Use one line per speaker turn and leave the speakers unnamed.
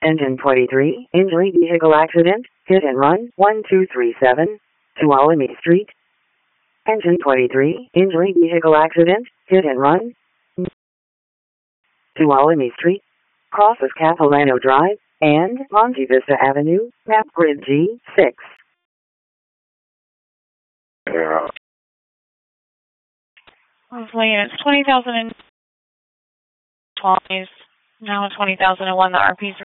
Engine 23, injury vehicle accident, hit and run, 1237, Tuolumne Street. Engine 23, injury vehicle accident, hit and run, Tuolumne Street, crosses Capilano Drive, and Monte Vista Avenue, map grid G6.
Yeah.
Hopefully it's 20,012, now 20,001, the RP's